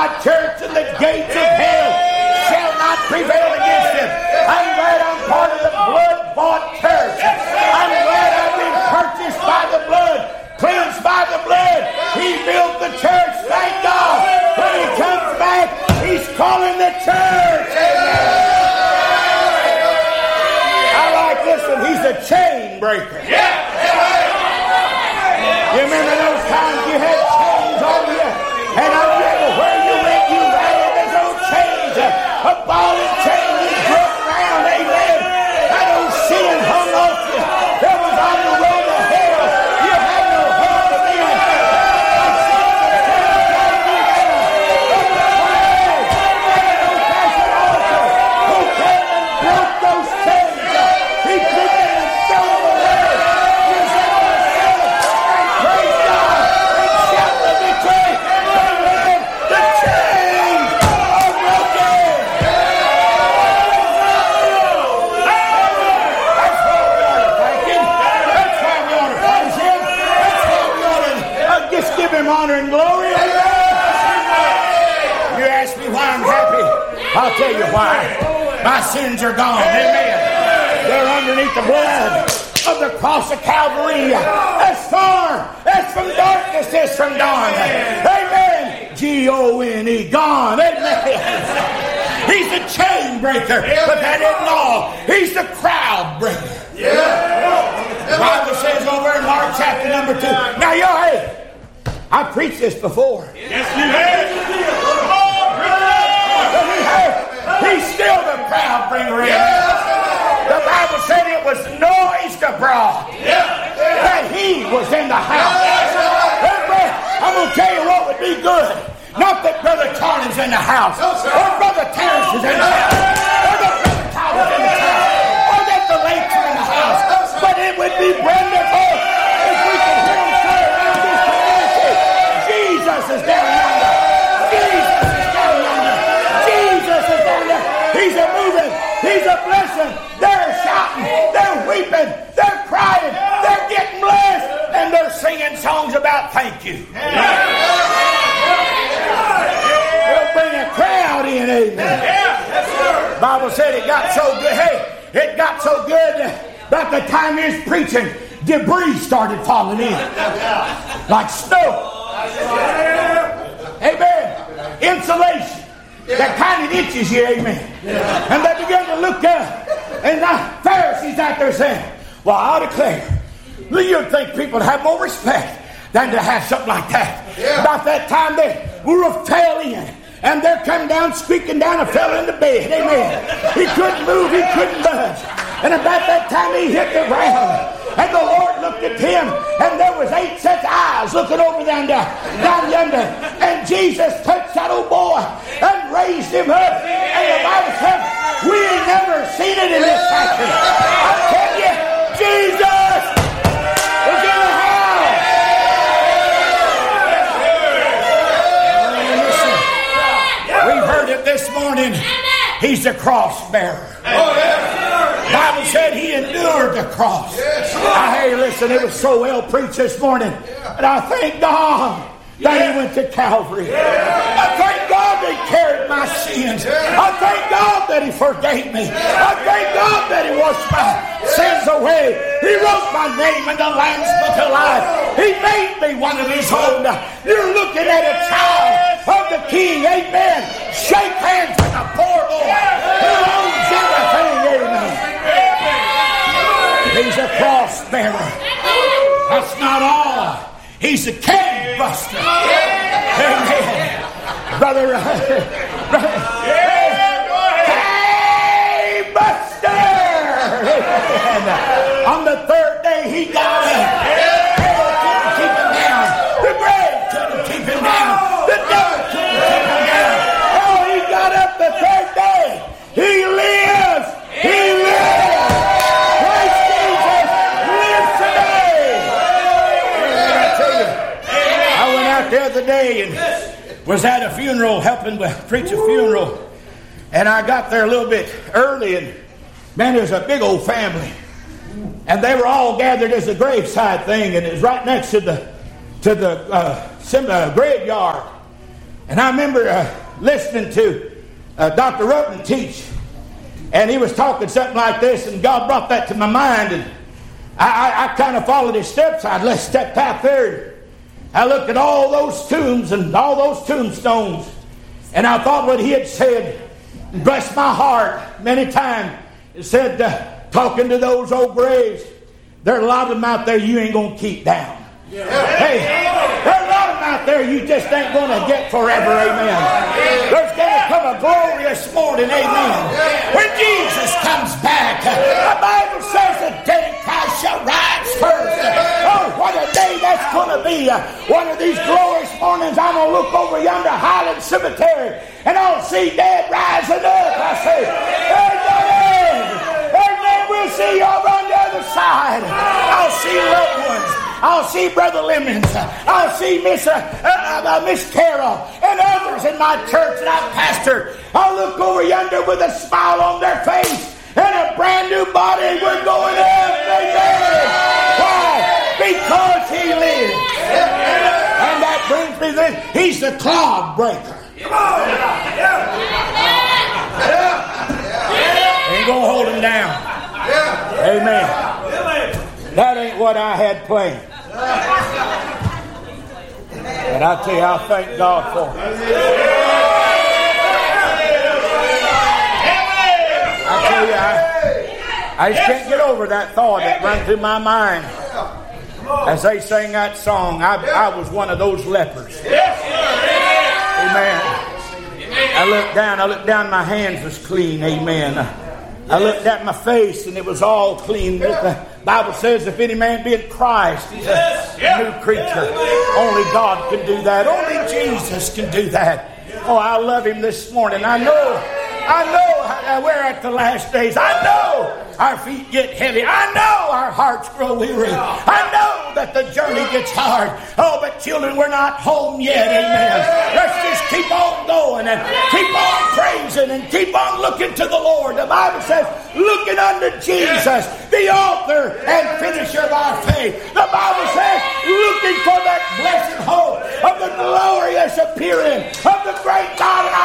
my church, and the gates of hell shall not prevail against it. I'm glad I'm part of the blood-bought church. I'm glad I've been purchased by the blood, cleansed by the blood. He built the church, thank God. When he comes back, he's calling the church. Amen. I like this one. He's a chain breaker. You remember those times you had chains on you? And I remember where you went, you ran, there's no chains. A ball and chain you broke around, amen. That old sin hung off you. That was on the road to hell. You had no hope of them. Who came and broke those chains? He took them and threw them away. You said, and praise God and shout the victory. Amen. The chains are broken. That's why we ought to thank him. That's why we ought to praise him. That's why we ought to just give him honor and glory. You ask me why I'm happy. I'll tell you why. My sins are gone. Amen. They're underneath the blood of the cross of Calvary. As far as from darkness is from dawn. Amen. G-O-N-E. Gone. Amen. He's the chain breaker. But that isn't all. He's the crowd breaker. The Bible says over in Mark chapter number 2. Now, hey, I preached this before. Yes, you have. He's still the crowd bringer. The Bible said it was noised abroad that he was in the house. I'm going to tell you what would be good. Not that Brother Charlie's in the house, or Brother Terrence is in the house, or that Brother Tyler's in the house, or that the Lakes are in the house, but it would be wonderful if we could hear him say around this community, Jesus is down yonder. Jesus is down yonder. Jesus is down there. He's a moving. He's a blessing. They're shouting. They're weeping. They're crying. They're getting blessed. And they're singing songs about thank you. We'll bring a crowd in, amen. The Bible said it got so good. Hey, it got so good about the time he was preaching, debris started falling in. Like snow. Amen. Insulation. That kind of itches you, amen. And they began to look up. And the Pharisees out there saying, well, I declare, you'd think people would have more respect than to have something like that. About that time, they fell in. And they're coming down, squeaking down, and fell into bed. Amen. He couldn't move. He couldn't budge. And about that time, he hit the ground. And the Lord looked at him, and there was 8 sets of eyes looking over down yonder. And Jesus touched that old boy and raised him up. And the Bible said, we ain't never seen it in this fashion. I tell you, Jesus was in the house. We've heard it this morning. He's the cross bearer. The Bible said he endured the cross. Hey, listen, it was so well preached this morning. And I thank God that he went to Calvary. I thank God that he carried my sins. I thank God that he forgave me. I thank God that he washed my sins away. He wrote my name in the Lamb's Book of Life. He made me one of his own. You're looking at a child of the King. Amen. Shake hands with a poor boy who owns everything. Amen. He's a cross bearer. That's not all. He's a cave buster. Amen. Brother. Cave buster. Amen. On the third day, he got up. Hell couldn't keep him down. The grave couldn't keep him down. The devil couldn't keep him down. Oh, he got up the third day. He lives. He lives. Christ Jesus lives today. I tell you, I went out the other day and was at a funeral, helping to preach a funeral. And I got there a little bit early, and man, there's a big old family. And they were all gathered as a graveside thing, and it was right next to the graveyard. And I remember listening to Dr. Rutten teach, and he was talking something like this, and God brought that to my mind, and I kind of followed his steps. I stepped out there. I looked at all those tombs and all those tombstones, and I thought what he had said blessed my heart many times. It said, talking to those old graves, there are a lot of them out there you ain't going to keep down. Yeah. Hey, there are a lot of them out there you just ain't going to get forever, amen. There's going to come a glorious morning, amen. When Jesus comes back, the Bible says the dead Christ shall rise first. Oh, what a day that's going to be. One of these glorious mornings, I'm going to look over yonder Highland Cemetery, and I'll see dead rising up. I say, amen. We'll see y'all on the other side. I'll see loved ones. I'll see Brother Lemons. I'll see Miss Carol and others in my church that I pastor. I'll look over yonder with a smile on their face and a brand new body. We're going up. Amen. Why? Because He lives. And that brings me this. He's the clog breaker. Ain't gonna hold him down. Amen. That ain't what I had planned. But I tell you, I thank God for it. I tell you, I just can't get over that thought that ran through my mind as they sang that song. I was one of those lepers. Amen. I looked down, my hands was clean. Amen. I looked at my face and it was all clean. The Bible says if any man be in Christ, he's a new creature. Only God can do that. Only Jesus can do that. Oh, I love Him this morning. I know we're at the last days. I know our feet get heavy. I know our hearts grow weary. I know that the journey gets hard. Oh, but children, we're not home yet. Amen. Let's just keep on going and keep on praising and keep on looking to the Lord. The Bible says, looking unto Jesus, the author and finisher of our faith. The Bible says, looking for that blessed hope of the glorious appearing of the great God and our